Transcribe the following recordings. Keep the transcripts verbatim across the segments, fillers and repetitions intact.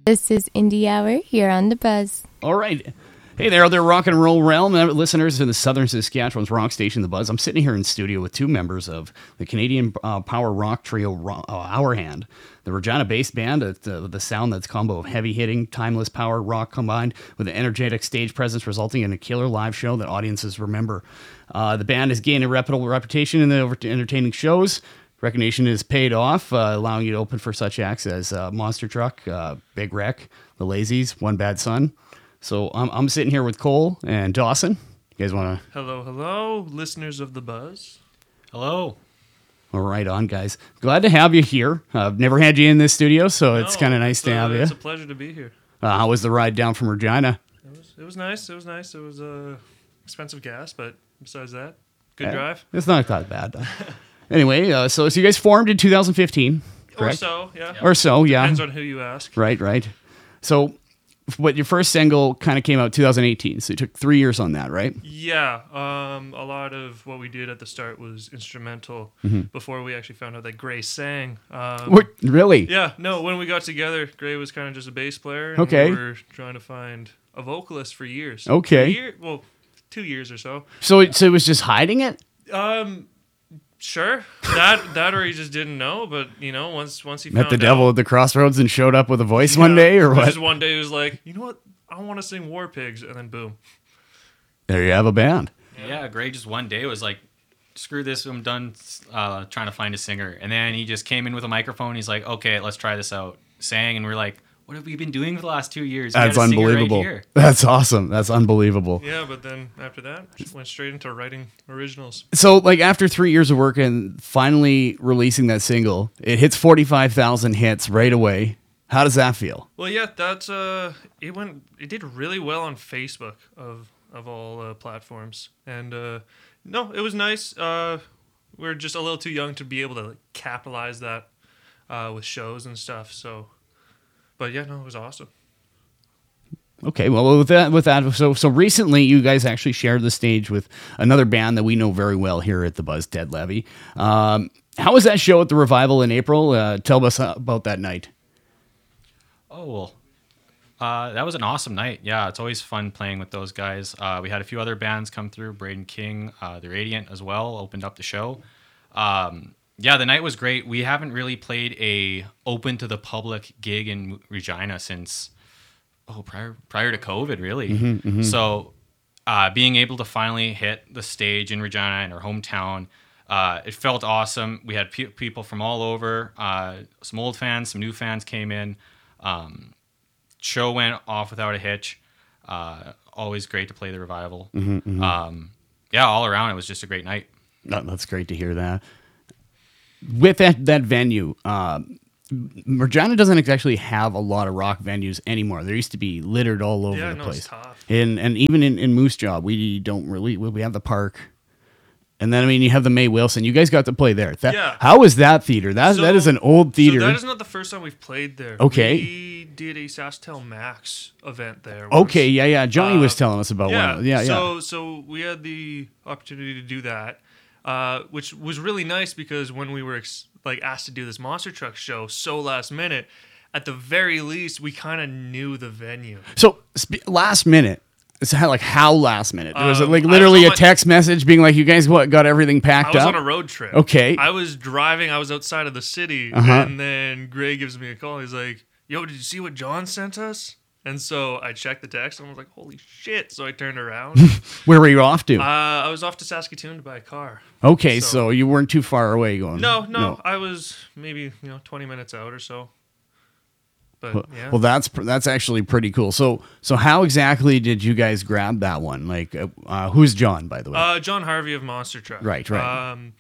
This is Indie Hour here on The Buzz. All right. Hey there, other rock and roll realm listeners in the southern Saskatchewan's rock station, The Buzz. I'm sitting here in studio with two members of the Canadian uh, power rock trio uh, Our Hand, the Regina-based band, uh, the, the sound that's combo of heavy-hitting, timeless power rock combined with an energetic stage presence resulting in a killer live show that audiences remember. Uh, the band has gained a reputable reputation in the entertaining shows. Recognition is paid off, uh, allowing you to open for such acts as uh, Monster Truck, uh, Big Wreck, The Lazies, One Bad Son. So I'm I'm sitting here with Cole and Dawson. You guys want to? Hello, hello, listeners of The Buzz. Hello. All right, on, guys. Glad to have you here. I've never had you in this studio, so it's No, kind of nice it's to a- have you. It's a pleasure to be here. Uh, how was the ride down from Regina? It was, it was nice. It was nice. It was uh, expensive gas, but besides that, good Uh, drive. It's not that bad. Anyway, uh, so so you guys formed in two thousand fifteen, Or correct? so, yeah. Or so, yeah. Depends on who you ask. Right, right. So, but your first single kind of came out two thousand eighteen, so it took three years on that, right? Yeah, um, a lot of what we did at the start was instrumental Mm-hmm. before we actually found out that Gray sang. Um, What, really? Yeah, no, when we got together, Gray was kind of just a bass player. And Okay. We were trying to find a vocalist for years. Okay. A year, well, two years or so. So it, so it was just hiding it? Um, sure. That that or he just didn't know, but you know, once once he Met found the devil out, at the crossroads and showed up with a voice one yeah, day, or what? Just one day he was like, you know what? I want to sing War Pigs, and then boom. There you have a band. Yeah, Gray just one day was like, screw this, I'm done uh, trying to find a singer. And then he just came in with a microphone. He's like, okay, let's try this out. Sang, and we're like, what have we been doing for the last two years? We That's got a singer right unbelievable. here. That's awesome. That's unbelievable. Yeah, but then after that, just went straight into writing originals. So, like, after three years of work and finally releasing that single, it hits forty-five thousand hits right away. How does that feel? Well, yeah, that's uh, it went, it did really well on Facebook of of all uh, platforms, and uh, no, it was nice. Uh, we're just a little too young to be able to like, capitalize that uh, with shows and stuff. So, but yeah, no, it was awesome. Okay, well, with that, with that, so so recently, you guys actually shared the stage with another band that we know very well here at the Buzz, Dead Levy. Um, how was that show at the Revival in April? Uh, tell us about that night. Oh, well, uh, that was an awesome night. Yeah, it's always fun playing with those guys. Uh, we had a few other bands come through. Braden King, uh, The Radiant as well, opened up the show. Um, yeah, the night was great. We haven't really played a open to the public gig in Regina since, oh, prior prior to COVID, really. Mm-hmm, mm-hmm. So uh, being able to finally hit the stage in Regina, in our hometown, uh, it felt awesome. We had pe- people from all over, uh, some old fans, some new fans came in. Um, show went off without a hitch. Uh, always great to play the Revival. Mm-hmm, mm-hmm. Um, yeah, all around it was just a great night. No, that's great to hear that. With that that venue, um, Regina doesn't actually have a lot of rock venues anymore. There used to be littered all over Yeah, the no, place. it's tough. And and even in, in Moose Jaw, we don't really we have the park. And then I mean you have the May Wilson. You guys got to play there. That, Yeah. How is that theater? That So- that is an old theater. So that is not the first time we've played there. Okay. We did a Sasktel Max event there. once. okay, yeah, yeah. Johnny was Uh, telling us about yeah, one. Yeah, yeah. So so we had the opportunity to do that, uh, which was really nice because when we were ex- like asked to do this Monster Truck show so last minute, at the very least we kind of knew the venue. So sp- last minute. It's how, like how last minute? Was it Um, like I was literally on a my- text message being like, "You guys what got everything packed I was up?" on a road trip. Okay. I was driving. I was outside of the city, Uh-huh. and then Gray gives me a call. He's like, "Yo, did you see what John sent us?" And so I checked the text, and I was like, "Holy shit!" So I turned around. Where were you off to? uh, I was off to Saskatoon to buy a car. okay, so, so- you weren't too far away going. No, no, I was maybe you know twenty minutes out or so. But Well, yeah, well, that's pr- that's actually pretty cool. So, so how exactly did you guys grab that one? Like, uh, uh, who's John, by the way? uh, John Harvey of Monster Truck. Right, right. Um,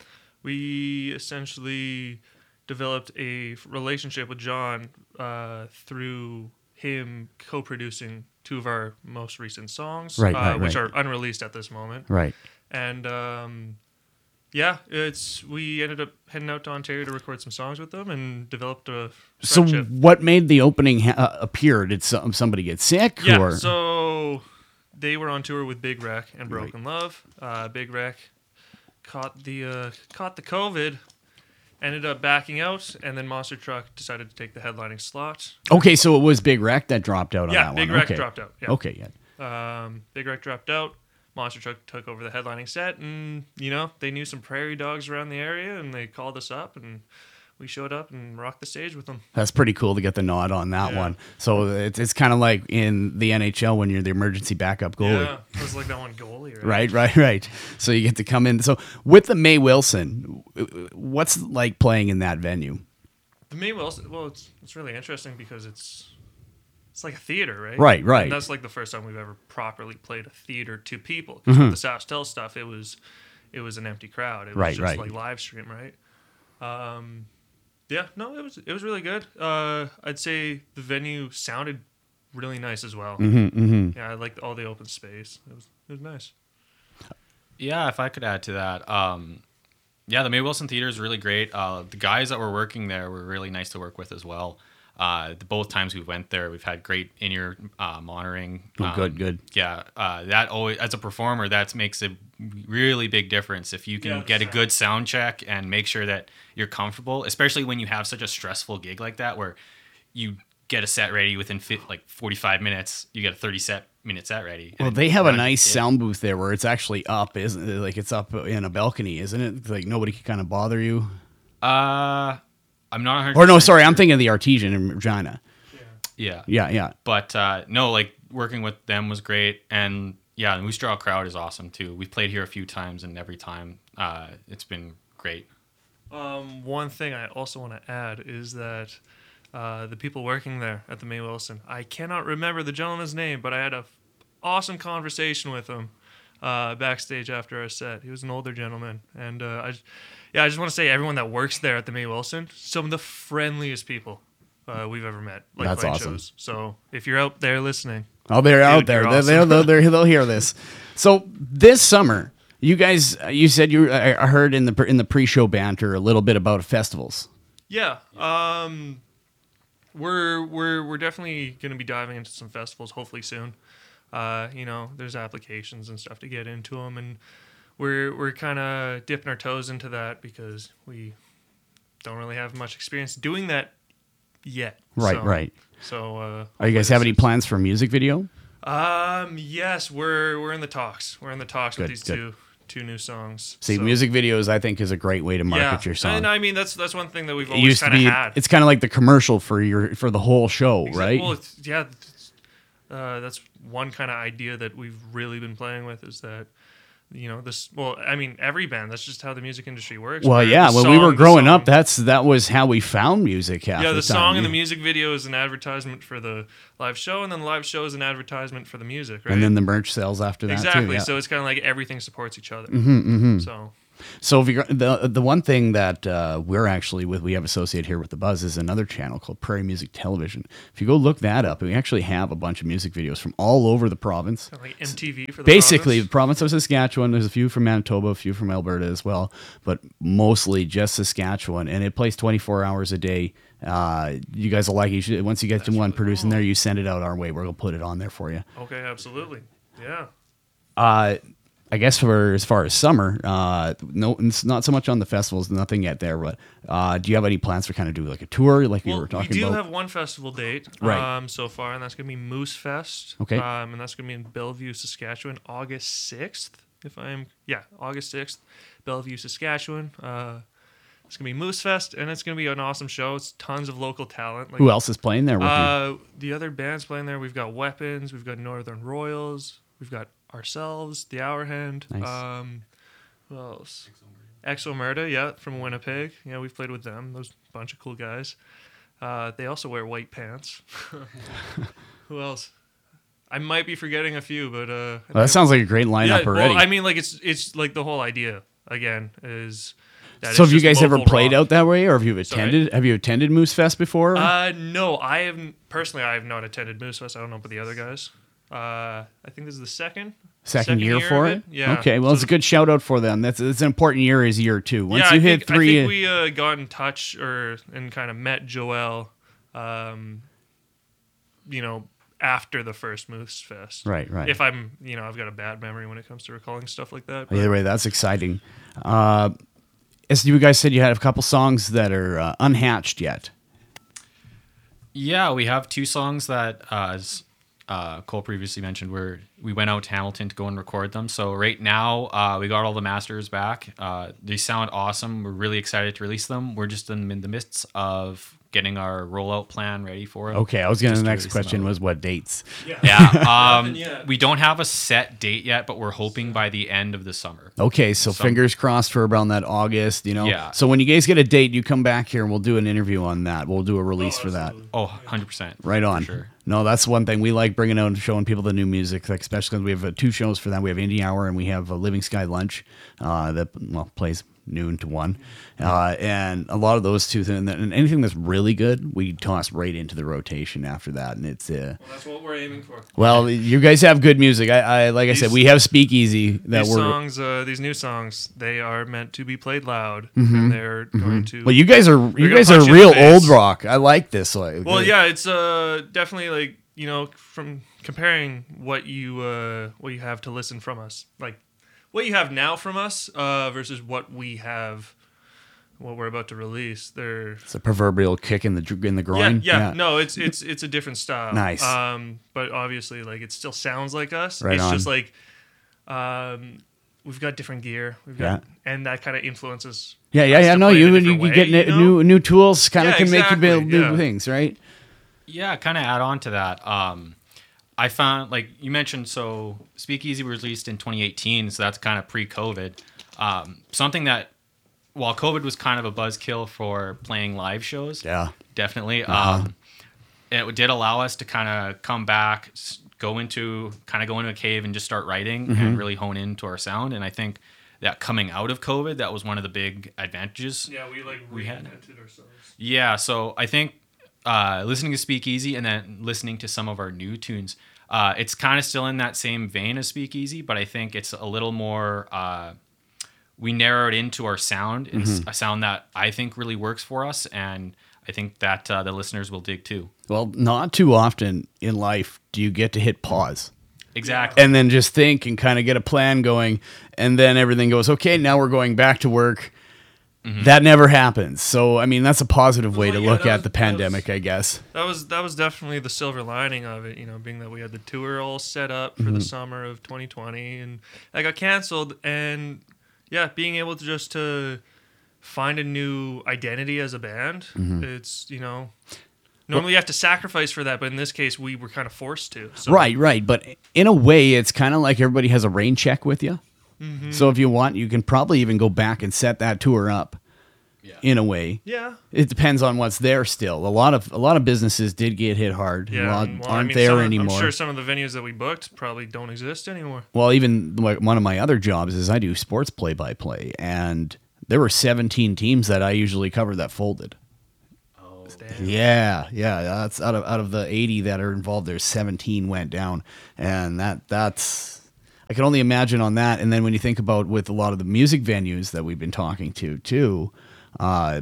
we essentially developed a f- relationship with John uh, through him co-producing two of our most recent songs, Right, uh, right, which right. are unreleased at this moment. right. And um, yeah, it's we ended up heading out to Ontario to record some songs with them and developed a So, friendship. what made the opening ha- uh, appear? Did some, somebody get sick? Yeah, or? so they were on tour with Big Wreck and Right. Broken Love. Uh, Big Wreck caught the uh, caught the COVID, ended up backing out, and then Monster Truck decided to take the headlining slot. Okay, so it was Big Wreck that dropped out on Yeah, that Big one. Wreck okay. dropped out. Yeah. Okay, yeah. Um, Big Wreck dropped out. Monster Truck took over the headlining set, and you know they knew some prairie dogs around the area, and they called us up, and we showed up and rocked the stage with them. That's pretty cool to get the nod on that Yeah. one. So it's it's kind of like in the N H L when you're the emergency backup goalie. Yeah, it was like that one goalie, right? Right, right, right. So you get to come in. So with the May Wilson, what's it like playing in that venue? The May Wilson. Well, it's it's really interesting because it's it's like a theater, right? Right, right. And that's like the first time we've ever properly played a theater to people. Mm-hmm. With the Sastel stuff, it was it was an empty crowd. It was Right, just right. like live stream, right? Um, yeah, no, it was it was really good. Uh, I'd say the venue sounded really nice as well. Mm-hmm, mm-hmm. Yeah, I liked all the open space. It was it was nice. Yeah, if I could add to that, um, yeah, the May Wilson Theater is really great. Uh, the guys that were working there were really nice to work with as well. Uh, the both times we went there, we've had great in-ear uh, monitoring. Oh, Um, good, good. Yeah, uh, that always as a performer, that makes a really big difference if you can Yeah, get a sound. good sound check and make sure that you're comfortable, especially when you have such a stressful gig like that where you get a set ready within fi- like forty-five minutes, you get a thirty set minute set ready. Well, And they have a run- nice yeah. sound booth there where it's actually up, isn't it? Like it's up in a balcony, isn't it? Like nobody can kind of bother you. Uh, I'm not one hundred Or no, percent sorry, I'm sure. thinking of the Artesian in Regina. Yeah. Yeah, yeah. But uh, no, like working with them was great, and yeah, the Moose Jaw crowd is awesome too. We've played here a few times, and every time uh, it's been great. Um, one thing I also want to add is that uh, the people working there at the May Wilson, I cannot remember the gentleman's name, but I had a f- awesome conversation with him uh, backstage after our set. He was an older gentleman, and uh, I, j- yeah, I just want to say everyone that works there at the May Wilson, some of the friendliest people uh, we've ever met. Like That's playing awesome. Shows. So if you're out there listening, Oh, they're out Dude, there. you're They'll, awesome. they'll, they'll, they'll, they'll hear this. So this summer, you guys, you said you I I heard in the in the pre-show banter a little bit about festivals. yeah, um, we're we're we're definitely going to be diving into some festivals hopefully soon. Uh, you know, there's applications and stuff to get into them, and we're we're kind of dipping our toes into that because we don't really have much experience doing that yet. Right, So- right. So, uh, Are you guys have any plans for a music video? um, yes, we're we're in the talks. We're in the talks Good, with these good. two two new songs. See, So- music videos, I think, is a great way to market yeah. your song. And I mean, that's that's one thing that we've It always used to kind of be. had. It's kind of like the commercial for your for the whole show, Exa- right? Well, it's, yeah, it's, uh, that's one kind of idea that we've really been playing with is that, you know, this. Well, I mean, every band. That's just how the music industry works. Well, where yeah. the When we song- were the growing song- up, that's that was how we found music. Half yeah, the, the time. song and the music video is an advertisement for the live show, and then the live show is an advertisement for the music, right? and then the merch sells after that exactly. too. Yeah. So it's kind of like everything supports each other. Mhm, mhm. So So if you're, the the one thing that uh, we're actually with we have associated here with the Buzz is another channel called Prairie Music Television. If you go look that up, we actually have a bunch of music videos from all over the province. kind of like M T V for the Basically, the province. province of Saskatchewan. There's a few from Manitoba, a few from Alberta as well, but mostly just Saskatchewan. And it plays twenty-four hours a day. Uh, you guys will like it. You should, once you get to one really producing cool. there, you send it out our way. We're gonna put it on there for you. Okay, absolutely. Yeah. Uh, I guess for as far as summer, uh, no, it's not so much on the festivals, nothing yet there. But uh, do you have any plans for kind of do like a tour, like we Well, were talking we do about? have one festival date Right. um, so far, and that's going to be Moose Fest. Okay. Um, and that's going to be in Bellevue, Saskatchewan, August sixth. If I'm, yeah, August sixth, Bellevue, Saskatchewan. Uh, it's going to be Moose Fest, and it's going to be an awesome show. It's tons of local talent. Like, Who else is playing there with you? Uh, the other bands playing there, we've got Weapons, we've got Northern Royals, we've got ourselves, The Hour Hand. Nice. Um, who else? Exo Murda, yeah, from Winnipeg. Yeah, we've played with them. Those bunch of cool guys. Uh, they also wear white pants. Who else? I might be forgetting a few, but uh, I Well, that think- sounds like a great lineup yeah, already. Well, I mean, like it's it's like the whole idea again is. That so it's have you just guys ever local played rock. out that way, or have you Sorry? attended? Have you attended Moose Fest before? Uh, no, I haven't personally. I have not attended Moose Fest. I don't know about the other guys. Uh, I think this is the second second, year, of for it. it? Yeah. Okay. Well, So it's a good shout out for them. That's it's an important year. Is year two. Once yeah, you I hit think, three, I think we uh, got in touch or and kind of met Joel, um, you know, after the first Moose Fest. right, right. If I'm, you know, I've got a bad memory when it comes to recalling stuff like that. but- Either way, that's exciting. Uh, as you guys said, you had a couple songs that are uh, unhatched yet. Yeah, we have two songs that, uh, as uh, Cole previously mentioned, where we went out to Hamilton to go and record them. So right now, uh, we got all the masters back. Uh, they sound awesome. We're really excited to release them. We're just in, in the midst of getting our rollout plan ready for it. Okay, I was going to, Just the to next release them question out. was what dates? Yeah, um, Nothing yet. we don't have a set date yet, but we're hoping by the end of the summer. Okay, so Some- fingers crossed for around that August, you know? Yeah. So when you guys get a date, you come back here and we'll do an interview on that. We'll do a release for that. Oh, one hundred percent. Right on. For sure. No, that's one thing we like bringing out and showing people the new music, like especially because we have uh, two shows for that. We have Indie Hour and we have uh, Living Sky Lunch uh, that well plays noon to one, uh, and a lot of those two things. And anything that's really good, we toss right into the rotation after that. And it's uh, Well, that's what we're aiming for. well, you guys have good music. I, I like I said, These- we have Speakeasy that These we're. songs, uh, these new songs, they are meant to be played loud, and they're going to. Well, you guys are you gonna guys are punch you in real the face. old rock. I like this. Like, Well, yeah, it's uh definitely like you know from comparing what you uh what you have to listen from us, like what you have now from us, uh versus what we have, what we're about to release. They're it's a proverbial kick in the dr- in the yeah, groin. yeah, no, it's it's it's a different style. Nice. Um, but obviously, like it still sounds like us. Right it's on. just like, um, we've got different gear. We've got, Yeah. and that kind of influences. Yeah, yeah, us yeah. to No, play in you a and you, different you way, get you n- know? new new tools, kind of Yeah, can make you exactly, build new yeah. things, right? Yeah, kind of add on to that. Um, I found, like you mentioned, so Speakeasy was released in twenty eighteen, so that's kind of pre-COVID. Um, something that, while COVID was kind of a buzzkill for playing live shows, Yeah. definitely, Uh-huh. um, it did allow us to kind of come back, s- go into, kind of go into a cave and just start writing Mm-hmm. and really hone into our sound. And I think that coming out of COVID, that was one of the big advantages. Yeah, we like We had- reinvented ourselves. Yeah, so I think uh, listening to Speakeasy and then listening to some of our new tunes, uh, it's kind of still in that same vein as Speakeasy, but I think it's a little more. Uh, we narrowed into our sound. It's a sound that I think really works for us, and I think that uh, the listeners will dig too. Well, not too often in life do you get to hit pause Exactly. and then just think and kind of get a plan going, and then everything goes okay. Now we're going back to work. That never happens. So I mean, that's a positive way Well, to yeah, look that at was- the that was- pandemic, I guess. That was that was definitely the silver lining of it, you know, being that we had the tour all set up for Mm-hmm. the summer of twenty twenty, and that got canceled, and yeah, being able to just to find a new identity as a band, Mm-hmm. it's you know, normally you have to sacrifice for that, but in this case, we were kind of forced to. So, Right, right. But in a way, it's kind of like everybody has a rain check with you. Mm-hmm. So if you want, you can probably even go back and set that tour up. In a way, Yeah. it depends on what's there. Still, a lot of a lot of businesses did get hit hard. Yeah, a lot and, well, aren't I mean, there some, anymore. I'm sure some of the venues that we booked probably don't exist anymore. Well, even like one of my other jobs is I do sports play by play, and there were seventeen teams that I usually cover that folded. Damn. Yeah, yeah, that's out of out of the eighty that are involved. There's seventeen went down, and that that's I can only imagine on that. And then when you think about with a lot of the music venues that we've been talking to too, uh,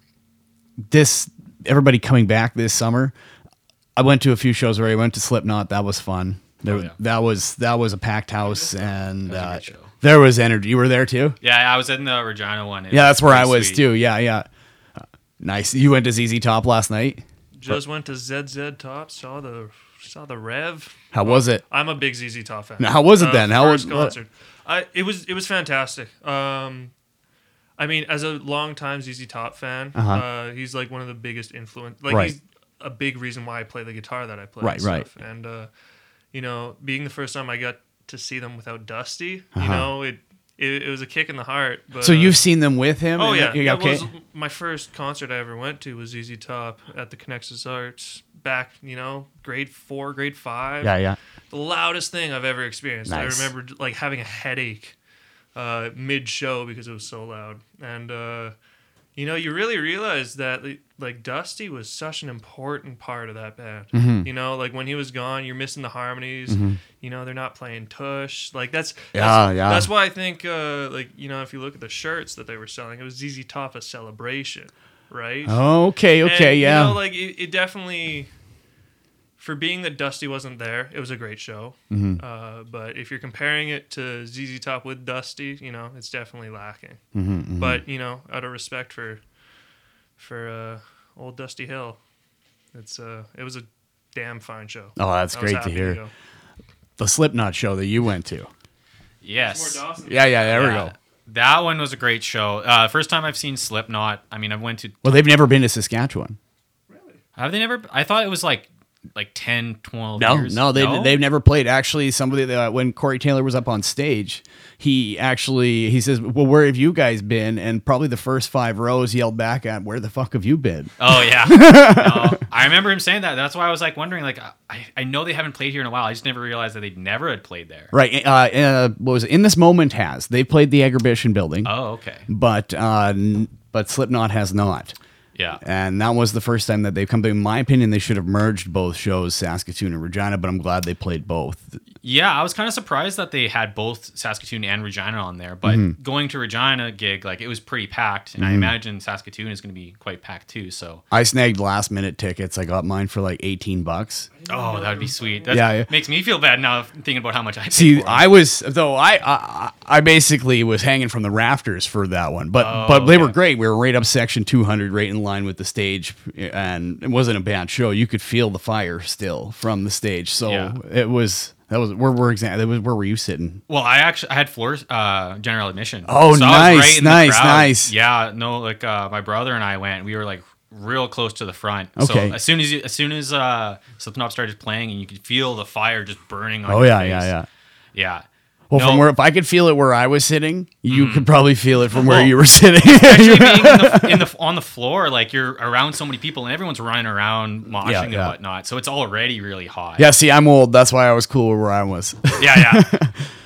this everybody coming back this summer. I went to a few shows where I went to Slipknot. That was fun. There, Oh, yeah. That was that was a packed house, and That was a uh, good show. there was energy. You were there too. Yeah, I was in the Regina one. It Yeah, that's where I pretty was sweet. too. Yeah, yeah. Uh, nice. You went to Z Z Top last night. Just went to Z Z Top, saw the saw the Rev. How was it? I'm a big Z Z Top fan. Now, how was it then? How first was- concert? I it was it was fantastic. Um, I mean, as a longtime Z Z Top fan, Uh-huh. uh, he's like one of the biggest influence. Like Right. he's a big reason why I play the guitar that I play. Right, and right. stuff. And uh, you know, being the first time I got to see them without Dusty, Uh-huh. you know, it, it it was a kick in the heart. But, So uh, you've seen them with him? Oh and yeah, you- that okay. was my first concert I ever went to was Z Z Top at the Connexus Arts back, you know, grade four, grade five. Yeah, yeah. The loudest thing I've ever experienced. Nice. I remember like having a headache uh, mid show because it was so loud, and uh, you know, you really realize that like Dusty was such an important part of that band. Mm-hmm. You know, like when he was gone, you're missing the harmonies. You know, they're not playing tush. Like that's Yeah, that's, yeah. That's why I think uh, like you know, if you look at the shirts that they were selling, it was Z Z Top a celebration, right? Okay, okay, And, yeah. You know, like it, it definitely for being that Dusty wasn't there, it was a great show. Mm-hmm. Uh, but if you're comparing it to Z Z Top with Dusty, you know, it's definitely lacking. Mm-hmm, mm-hmm. But you know, out of respect for for uh, old Dusty Hill, it's uh, it was a damn fine show. Oh, that's I was great to happy hear. go. The Slipknot show that you went to. Yes. More Dawson. Yeah, yeah, there we Yeah. go. That one was a great show. Uh, first time I've seen Slipknot. I mean, I went to. Well, they've never been to Saskatchewan. Really? Have they never? I thought it was like like ten, twelve No, years. no, they they've never played. Actually, somebody that when Corey Taylor was up on stage, he actually he says, "Well, where have you guys been?" And probably the first five rows yelled back at, "Where the fuck have you been?" Oh yeah. No, I remember him saying that. That's why I was like wondering. Like, I, I know they haven't played here in a while. I just never realized that they never had played there. Right. Uh, uh, what was it? In This Moment has they played the Agribition building, Oh okay. but uh, n- but Slipknot has not. Yeah. And that was the first time that they've come to. In my opinion, they should have merged both shows, Saskatoon and Regina. But I'm glad they played both. Yeah, I was kind of surprised that they had both Saskatoon and Regina on there. But Mm-hmm. going to Regina gig, like it was pretty packed, and I imagine Saskatoon is going to be quite packed too. So, I snagged last minute tickets. I got mine for like eighteen bucks. oh, that would be sweet. That Yeah, yeah. makes me feel bad now thinking about how much I paid See, for 'em. I was though I, I I basically was hanging from the rafters for that one, but Oh, but they were okay. great. We were right up section two hundred, right in line with the stage, and it wasn't a bad show. You could feel the fire still from the stage, so Yeah. it was that was where were exactly where were you sitting? Well, I actually I had floor uh, general admission. Oh, I was nice, in the nice, crowd. nice. Yeah, no, like uh, my brother and I went. We were like real close to the front. Okay. So as soon as you, as soon as uh, Slipknot started playing, and you could feel the fire just burning on Oh your yeah, face. yeah, yeah. Yeah. Well, No, from where if I could feel it where I was sitting, you could probably feel it from where Well, you were sitting. actually being in the, in the on the floor, like you're around so many people and everyone's running around, moshing Yeah, and yeah. whatnot. So it's already really hot. Yeah, see, I'm old. That's why I was cool where I was. yeah, yeah.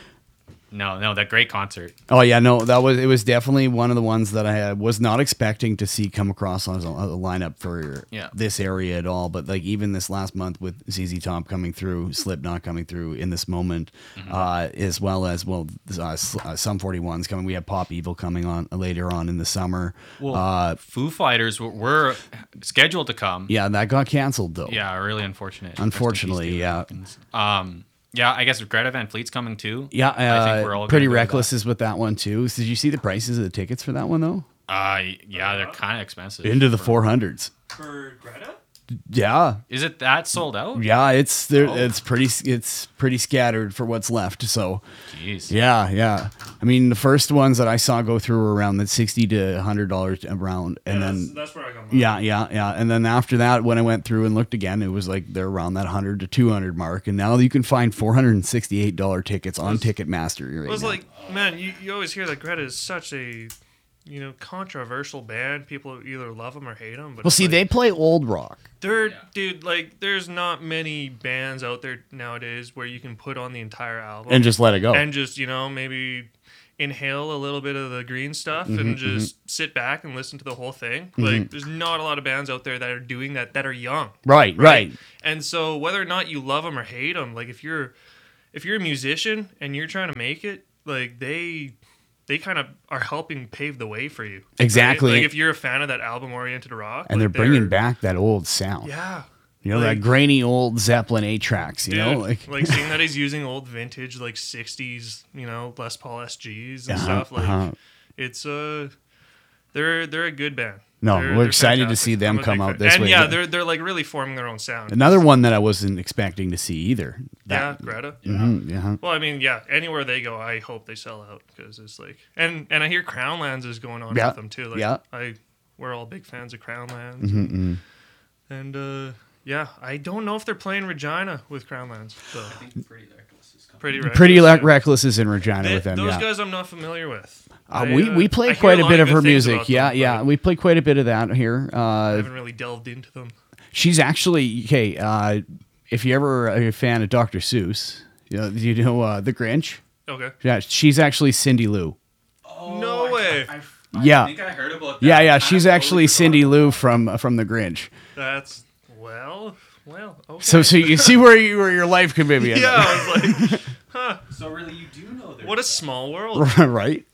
No, no, that great concert. Oh yeah, no, that was it was definitely one of the ones that I had, was not expecting to see come across on a, a lineup for Yeah. this area at all. But like even this last month with Z Z Top coming through, Slipknot coming through in this moment, Mm-hmm. uh, as well as well uh, S- uh, Sum forty-one's coming. We have Pop Evil coming on later on in the summer. Well, uh, Foo Fighters were, were scheduled to come. yeah, that got canceled though. Yeah, really unfortunate. Unfortunately, yeah. Rest in peace, Taylor Hawkins. Um, yeah, I guess Greta Van Fleet's coming too. Yeah, uh, I think we're all Pretty gonna go to Reckless is with that one too. Did you see the prices of the tickets for that one though? Uh, yeah, they're kind of expensive. Into the four hundreds. For Greta? Yeah, Is it that sold out? yeah, it's there. Oh. It's pretty. It's pretty scattered for what's left. So, Jeez. yeah, yeah. I mean, the first ones that I saw go through were around the sixty to hundred dollars around, and Yeah, then that's, that's where I got mine. yeah, yeah, yeah. And then after that, when I went through and looked again, it was like they're around that hundred to two hundred mark. And now you can find four hundred and sixty-eight dollar tickets on Ticketmaster. Right I was now. like, man, you, you always hear that Greta is such a, you know, controversial band. People either love them or hate them. But well, it's see, like, they play old rock. they're dude, like, there's not many bands out there nowadays where you can put on the entire album And just let it go. and just, you know, maybe inhale a little bit of the green stuff Mm-hmm, and just sit back and listen to the whole thing. Like, there's not a lot of bands out there that are doing that that are young. right, right. And so whether or not you love them or hate them, like if you're if you're a musician and you're trying to make it, like they they kind of are helping pave the way for you. right? Exactly. Like if you're a fan of that album oriented rock, And like, they're bringing back that old sound. yeah. You know, like- that grainy old Zeppelin eight tracks, you Dude, know? Like, like seeing that he's using old vintage like sixties, you know, Les Paul S Gs and Uh-huh, stuff. Like uh-huh. it's uh they're they're a good band. No, They're- we're they're excited to fantastic. see them I'm a come big out fan. this and way, yeah, but- they're they're like really forming their own sound. another one that I wasn't expecting to see either. yeah, That, Greta. Mhm, yeah. Well, I mean, yeah, anywhere they go, I hope they sell out because it's like, and and I hear Crownlands is going on Yeah, with them too. Like, yeah. I we're all big fans of Crownlands, Mm-mm. and uh, yeah, I don't know if they're playing Regina with Crownlands. So pretty reckless. Pretty Le- yeah. Reckless is in Regina They- with them, those yeah. guys I'm not familiar with. Uh, I, we uh, we I play hear quite a lot bit of good her things music. about Yeah, them, yeah. but We play quite a bit of that here. I Uh, haven't really delved into them. she's actually, okay, uh, if you ever are a fan of Doctor Seuss, you know, you know uh, The Grinch? Okay. Yeah, she's actually Cindy Lou. No way. Yeah. I heard about that. Yeah, yeah, she's actually Cindy Lou from from The Grinch. That's well, well. Okay. So so you see where you, where your life could maybe end yeah, up. I was like, So really, you do know that. what a small world. right?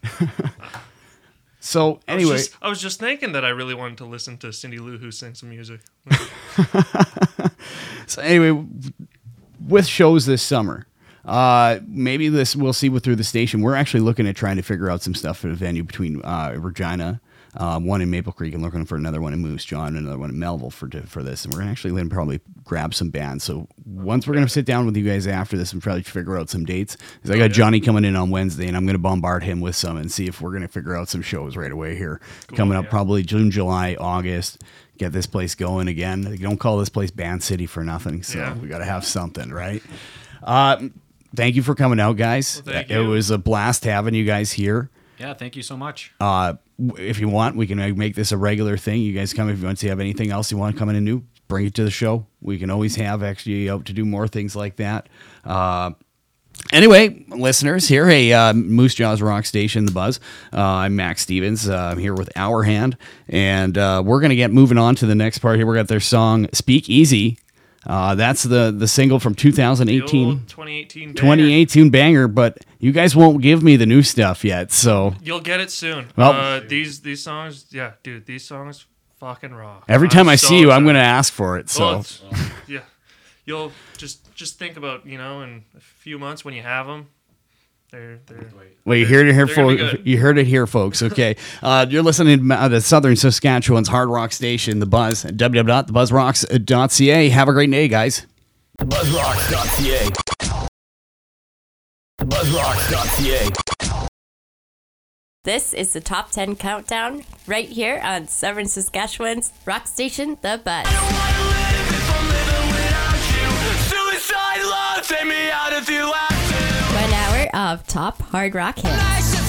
So I was anyway, just- I was just thinking that I really wanted to listen to Cindy Lou Who sing some music. So anyway, with shows this summer, uh, maybe this we'll see what through the station. We're actually looking at trying to figure out some stuff for the venue between uh, Regina, uh, one in Maple Creek, and looking for another one in Moose Jaw and another one in Melville for for this. And we're actually going to probably grab some bands. So once we're going to sit down with you guys after this and probably figure out some dates, because I got Johnny coming in on Wednesday, and I'm going to bombard him with some and see if we're going to figure out some shows right away here Cool, coming up yeah. probably June, July, August. Get this place going again. You don't call this place Band City for nothing, so Yeah. we got to have something, right? Uh, thank you for coming out, guys. Well, thank it you. was a blast having you guys here. Yeah, thank you so much. Uh, w- if you want, we can uh, make this a regular thing. You guys come if you want to have anything else you want to come in and do, bring it to the show. We can always have actually out to do more things like that. Uh, Anyway, listeners, here, hey, uh, Moose Jaw's Rock Station, The Buzz. Uh, I'm Max Stevens. Uh, I'm here with Our Hand, and uh, we're going to get moving on to the next part here. We got their song "Speak Easy." Uh, that's the the single from two thousand eighteen, The old twenty eighteen banger. twenty eighteen banger. But you guys won't give me the new stuff yet, so You'll get it soon. Well- uh, these these songs, yeah, dude, these songs fucking rock. every I'm time I so see you, I'm excited. going to ask for it. Well, So it's- yeah, you'll just just think about, you know, in a few months when you have them, they're they're. well, you heard it here, They're gonna be folks. good. You heard it here, folks. Okay, uh, you're listening to the Southern Saskatchewan's hard rock station, The Buzz. w w w dot the buzz rocks dot c a. Have a great day, guys. the buzz rocks dot c a. the buzz rocks dot c a. This is the top ten countdown right here on Severn, Saskatchewan's rock station, The Buzz. Suicide love, take me out if you have to. One hour of top hard rock hits.